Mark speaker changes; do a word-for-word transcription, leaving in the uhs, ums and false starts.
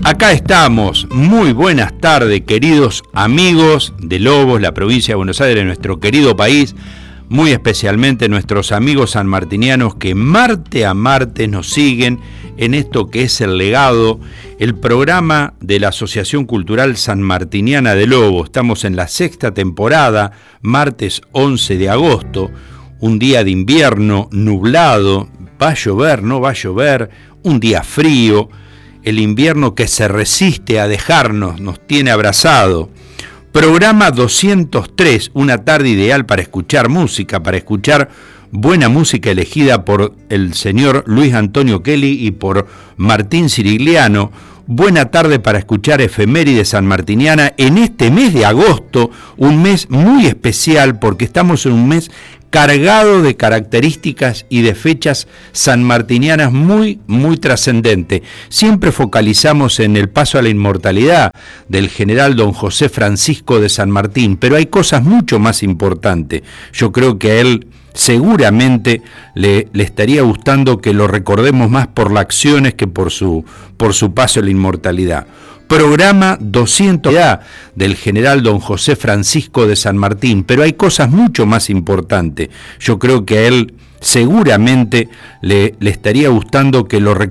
Speaker 1: Acá estamos, muy buenas tardes, queridos amigos de Lobos, la provincia de Buenos Aires, nuestro querido país, muy especialmente nuestros amigos sanmartinianos que marte a martes nos siguen en esto que es el legado, el programa de la Asociación Cultural Sanmartiniana de Lobos. Estamos en la sexta temporada, martes once de agosto, un día de invierno nublado, va a llover, no va a llover, un día frío. El invierno que se resiste a dejarnos, nos tiene abrazado. Programa doscientos tres, una tarde ideal para escuchar música, para escuchar buena música elegida por el señor Luis Antonio Kelly y por Martín Cirigliano. Buena tarde para escuchar efeméride sanmartiniana en este mes de agosto, un mes muy especial porque estamos en un mes cargado de características y de fechas sanmartinianas muy, muy trascendente. Siempre focalizamos en el paso a la inmortalidad del general don José Francisco de San Martín, pero hay cosas mucho más importantes. Yo creo que a él seguramente le, le estaría gustando que lo recordemos más por las acciones que por su, por su paso a la inmortalidad. Programa doscientos del general don José Francisco de San Martín, pero hay cosas mucho más importantes. Yo creo que a él seguramente le, le estaría gustando que lo recordemos